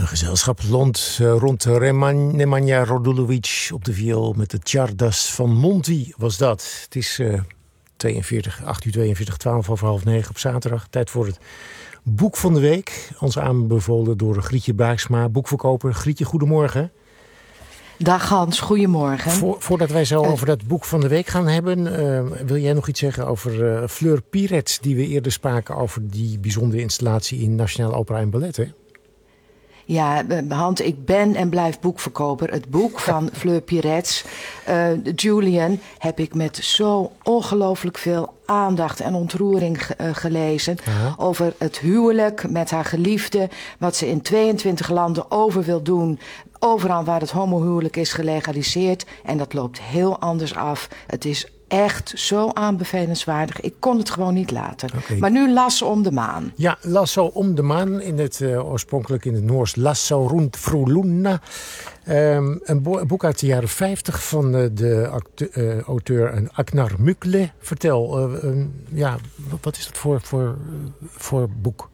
gezelschap rond Nemanja Radulovic op de viool met de Czardas van Monti was dat. Het is 8 uur 42, 12 over half 9 op zaterdag. Tijd voor het boek van de week. Ons aanbevolen door Grietje Baaksma, boekverkoper. Grietje, goedemorgen. Dag Hans, goedemorgen. Voordat wij zo over dat boek van de week gaan hebben, wil jij nog iets zeggen over Fleur Pirets, die we eerder spraken over die bijzondere installatie in Nationale Opera en Ballet, hè? Ja, Hans, ik ben en blijf boekverkoper. Het boek van Fleur Pirets, Julian, heb ik met zo ongelooflijk veel aandacht en ontroering gelezen. Over het huwelijk met haar geliefde, wat ze in 22 landen over wil doen. Overal waar het homohuwelijk is gelegaliseerd. En dat loopt heel anders af. Het is echt zo aanbevelenswaardig. Ik kon het gewoon niet laten. Okay. Maar nu Lasso om de maan. Ja, Lasso om de maan. In het oorspronkelijk in het Noors Lasso rund fru Luna. Een boek uit de jaren 50 van de auteur Agnar Mykle. Vertel, wat is dat voor boek?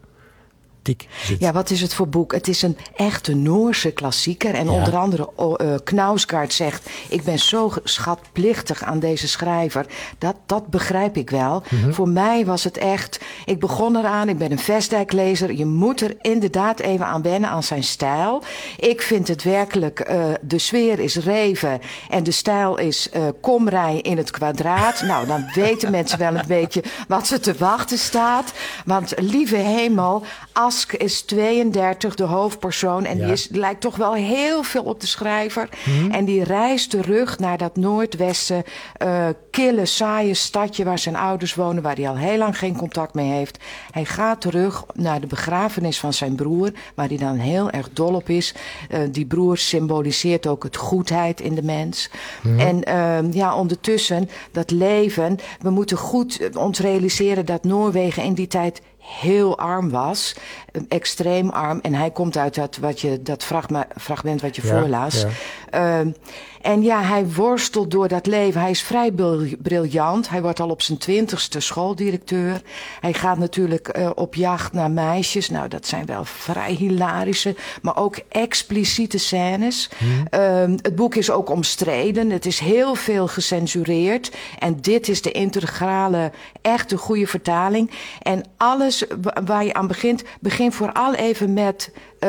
Ja, wat is het voor boek? Het is een echte Noorse klassieker. En onder andere Knausgaard zegt, ik ben zo schatplichtig aan deze schrijver. Dat begrijp ik wel. Mm-hmm. Voor mij was het echt, ik begon eraan, ik ben een Vestdijk-lezer. Je moet er inderdaad even aan wennen, aan zijn stijl. Ik vind het werkelijk, de sfeer is Reven en de stijl is komrij in het kwadraat. Nou, dan weten mensen wel een beetje wat ze te wachten staat. Want lieve hemel, Ask is 32, de hoofdpersoon. En die lijkt toch wel heel veel op de schrijver. Mm-hmm. En die reist terug naar dat Noordwesten, kille, saaie stadje waar zijn ouders wonen, waar hij al heel lang geen contact mee heeft. Hij gaat terug naar de begrafenis van zijn broer, waar hij dan heel erg dol op is. Die broer symboliseert ook het goedheid in de mens. Mm-hmm. En ondertussen, dat leven, we moeten goed ons realiseren dat Noorwegen in die tijd heel arm was, extreem arm. En hij komt uit dat fragment wat je voorlas. Ja. En hij worstelt door dat leven. Hij is vrij briljant. Hij wordt al op zijn 20ste schooldirecteur. Hij gaat natuurlijk op jacht naar meisjes. Nou, dat zijn wel vrij hilarische, maar ook expliciete scènes. Het boek is ook omstreden. Het is heel veel gecensureerd. En dit is de integrale, echte goede vertaling. En alles waar je aan begin vooral even met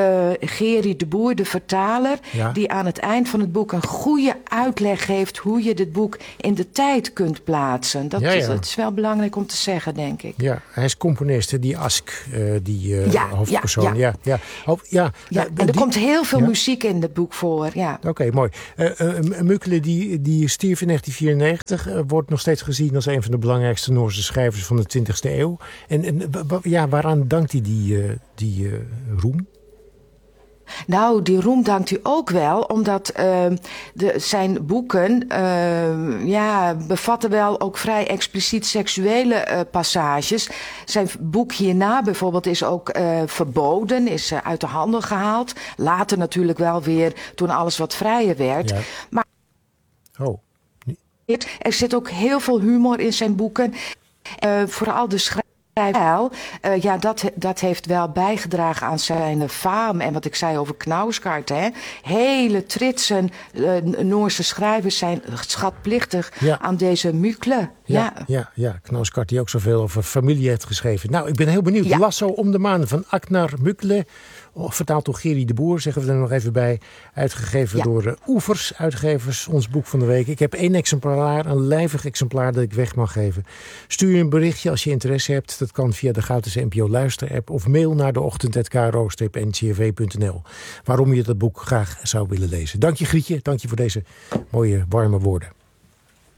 Gerry de Boer, de vertaler, die aan het eind van het boek een goede uitleg geeft hoe je dit boek in de tijd kunt plaatsen. Dat is wel belangrijk om te zeggen, denk ik. Ja, hij is componist, hè? Die Ask, hoofdpersoon. En er komt heel veel muziek in het boek voor. Ja. Oké, mooi. Mykle, die stierf in 1994, wordt nog steeds gezien als een van de belangrijkste Noorse schrijvers van de 20e eeuw. En waaraan dankt hij die roem? Nou, die roem dankt u ook wel, omdat zijn boeken bevatten wel ook vrij expliciet seksuele passages. Zijn boek hierna bijvoorbeeld is ook verboden, is uit de handel gehaald. Later natuurlijk wel weer, toen alles wat vrijer werd. Ja. Maar er zit ook heel veel humor in zijn boeken. Vooral de schrijver. Dat heeft wel bijgedragen aan zijn faam. En wat ik zei over Knausgaard, hè. Hele tritsen Noorse schrijvers zijn schatplichtig aan deze Mykle. Ja, Knausgaard die ook zoveel over familie heeft geschreven. Nou, ik ben heel benieuwd. Ja. Lasso om de maan van Agnar Mykle. Vertaald door Gerry de Boer, zeggen we er nog even bij. Uitgegeven door Oevers, uitgevers, ons boek van de week. Ik heb 1 exemplaar, een lijvig exemplaar dat ik weg mag geven. Stuur je een berichtje als je interesse hebt. Dat kan via de gratis NPO Luister-app of mail naar deochtend@kro-ncrv.nl. Waarom je dat boek graag zou willen lezen. Dank je, Grietje. Dank je voor deze mooie, warme woorden.